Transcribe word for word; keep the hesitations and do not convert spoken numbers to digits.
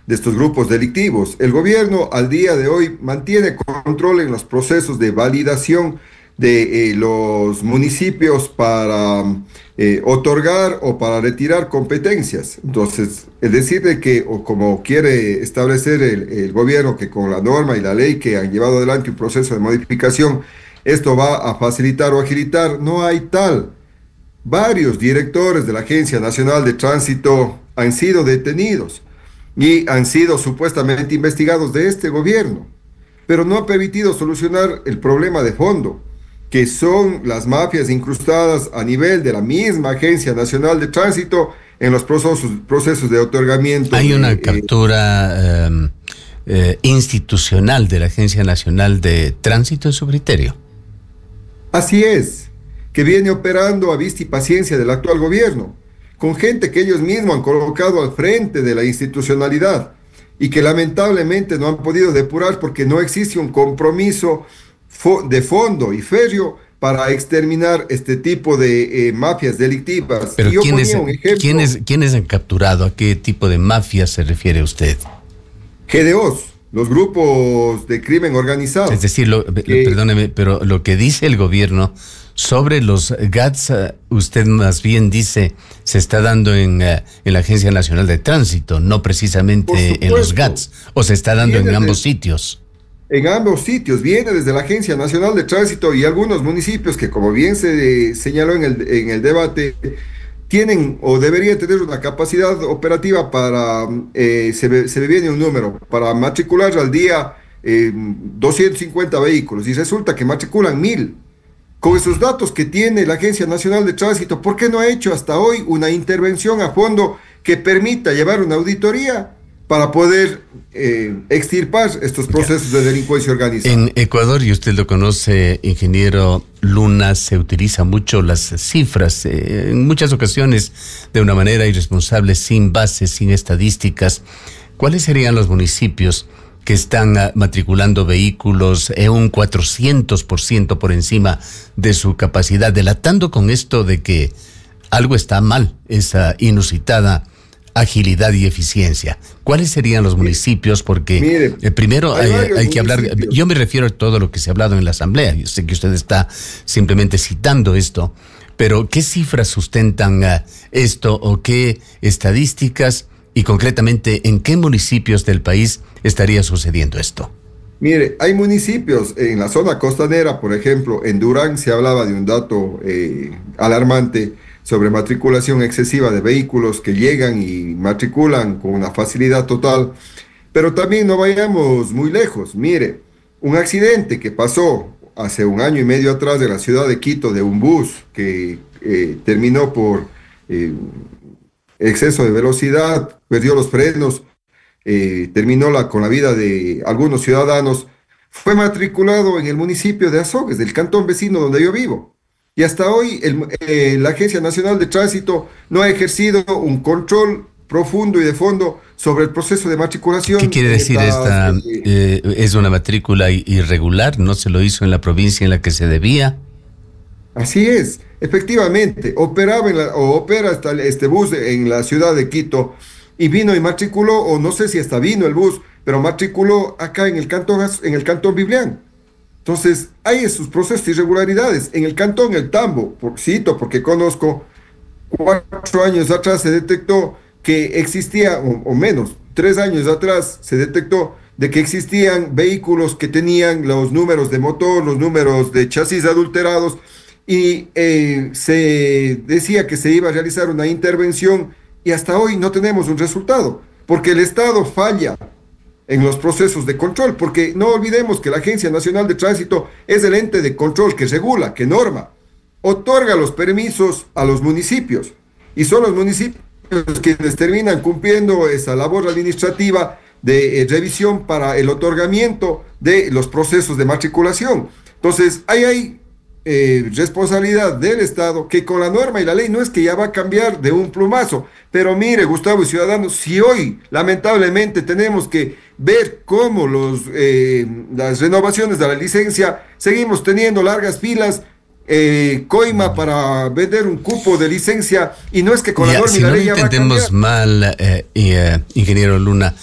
de estos grupos delictivos. El gobierno al día de hoy mantiene control en los procesos de validación de eh, los municipios para eh, otorgar o para retirar competencias. Entonces, es decir, de que, o como quiere establecer el, el gobierno, que con la norma y la ley que han llevado adelante un proceso de modificación, esto va a facilitar o agilitar, no hay tal. Varios directores de la Agencia Nacional de Tránsito han sido detenidos y han sido supuestamente investigados de este gobierno, pero no ha permitido solucionar el problema de fondo, que son las mafias incrustadas a nivel de la misma Agencia Nacional de Tránsito en los procesos, procesos de otorgamiento. Hay una de, captura eh, eh, institucional de la Agencia Nacional de Tránsito en su criterio. Así es, que viene operando a vista y paciencia del actual gobierno, con gente que ellos mismos han colocado al frente de la institucionalidad y que lamentablemente no han podido depurar porque no existe un compromiso de fondo y férreo para exterminar este tipo de eh, mafias delictivas. Pero yo ¿quiénes, ponía un ejemplo, ¿quiénes, ¿quiénes han capturado? ¿A qué tipo de mafia se refiere usted? G D Os, los grupos de crimen organizado. Es decir, lo, que, perdóneme, pero lo que dice el gobierno sobre los GATS, usted más bien dice, se está dando en, en la Agencia Nacional de Tránsito, no precisamente en los GATS, o se está dando en ambos de, sitios. En ambos sitios, viene desde la Agencia Nacional de Tránsito y algunos municipios que, como bien se señaló en el, en el debate, tienen o deberían tener una capacidad operativa para, eh, se, se viene un número, para matricular al día eh, doscientos cincuenta vehículos y resulta que matriculan mil. Con esos datos que tiene la Agencia Nacional de Tránsito, ¿por qué no ha hecho hasta hoy una intervención a fondo que permita llevar una auditoría para poder eh, extirpar estos procesos de delincuencia organizada? En Ecuador, y usted lo conoce, ingeniero Luna, se utiliza mucho las cifras, eh, en muchas ocasiones de una manera irresponsable, sin bases, sin estadísticas. ¿Cuáles serían los municipios que están uh, matriculando vehículos en un cuatrocientos por ciento por encima de su capacidad, delatando con esto de que algo está mal, esa inusitada agilidad y eficiencia? ¿Cuáles serían los municipios? Porque Mire, eh, primero hay, hay, hay que hablar, municipios. Yo me refiero a todo lo que se ha hablado en la Asamblea, yo sé que usted está simplemente citando esto, pero ¿qué cifras sustentan uh, esto o qué estadísticas y concretamente en qué municipios del país estaría sucediendo esto? Mire, hay municipios en la zona costanera, por ejemplo, en Durán se hablaba de un dato eh, alarmante sobre matriculación excesiva de vehículos que llegan y matriculan con una facilidad total, pero también no vayamos muy lejos. Mire, un accidente que pasó hace un año y medio atrás de la ciudad de Quito, de un bus que eh, terminó por eh, exceso de velocidad, perdió los frenos, eh, terminó la, con la vida de algunos ciudadanos, fue matriculado en el municipio de Azogues, del cantón vecino donde yo vivo. Y hasta hoy el, eh, la Agencia Nacional de Tránsito no ha ejercido un control profundo y de fondo sobre el proceso de matriculación. ¿Qué quiere decir esta? esta eh, ¿Es una matrícula irregular? ¿No se lo hizo en la provincia en la que se debía? Así es, efectivamente, operaba en la, o opera hasta este bus en la ciudad de Quito y vino y matriculó, o no sé si hasta vino el bus, pero matriculó acá en el cantón, en el cantón Biblián. Entonces, hay esos procesos de irregularidades. En el cantón El Tambo, por, cito porque conozco, cuatro años atrás se detectó que existía, o, o menos, tres años atrás se detectó de que existían vehículos que tenían los números de motor, los números de chasis adulterados, y eh, se decía que se iba a realizar una intervención y hasta hoy no tenemos un resultado, porque el Estado falla en los procesos de control, porque no olvidemos que la Agencia Nacional de Tránsito es el ente de control que regula, que norma, otorga los permisos a los municipios, y son los municipios quienes terminan cumpliendo esa labor administrativa de eh, revisión para el otorgamiento de los procesos de matriculación. Entonces, ahí hay eh, responsabilidad del Estado, que con la norma y la ley no es que ya va a cambiar de un plumazo, pero mire, Gustavo y ciudadanos, si hoy lamentablemente tenemos que ver cómo los, eh, las renovaciones de la licencia, seguimos teniendo largas filas, Eh, coima para vender un cupo de licencia, y no es que con ya, la norma si y la no ley ya va a cambiar. entendemos mal, eh, eh, ingeniero Luna,